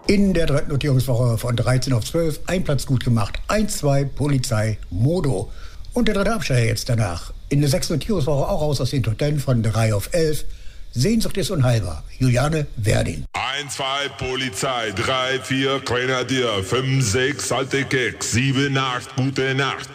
In der dritten Notierungswoche von 13 auf 12 ein Platz gut gemacht. 1-2 Polizei Modo. Und der dritte Absteiger jetzt danach. In der sechsten Notierungswoche auch raus aus den Top 10 von 3 auf 11. Sehnsucht ist unheilbar. Juliane Werding. 1-2 Polizei, 3-4 Grenadier, 5-6 alte Keks, 7-8 gute Nacht.